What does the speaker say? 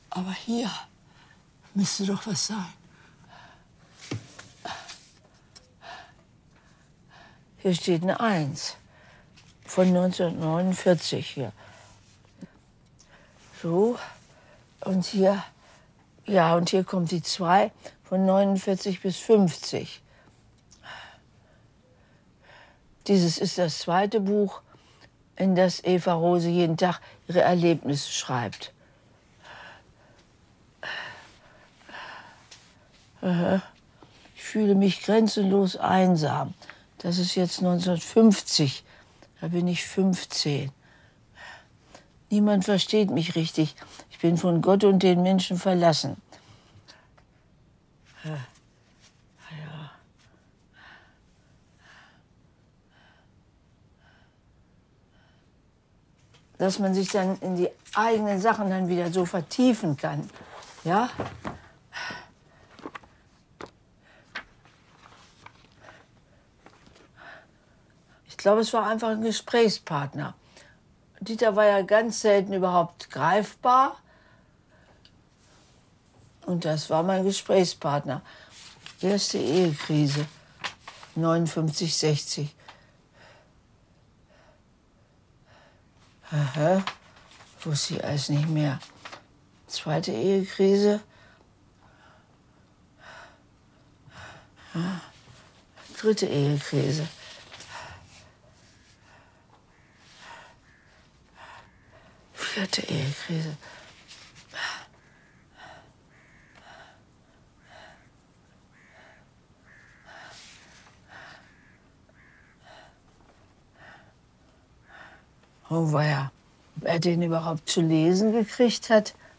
Aber hier müsste doch was sein. Hier steht eine 1 von 1949 hier. So, und hier, ja, und hier kommt die 2 von 49 bis 50. Dieses ist das zweite Buch, in das Eva Rose jeden Tag ihre Erlebnisse schreibt. Ich fühle mich grenzenlos einsam. Das ist jetzt 1950. Da bin ich 15. Niemand versteht mich richtig. Ich bin von Gott und den Menschen verlassen. Ja. Dass man sich dann in die eigenen Sachen dann wieder so vertiefen kann. Ja? Ich glaube, es war einfach ein Gesprächspartner. Dieter war ja ganz selten überhaupt greifbar. Und das war mein Gesprächspartner. Erste Ehekrise, 59, 60. Aha, wusste ich alles nicht mehr. Zweite Ehekrise. Dritte Ehekrise. Vierte Ehekrise. Oh weia, wer den überhaupt zu lesen gekriegt hat.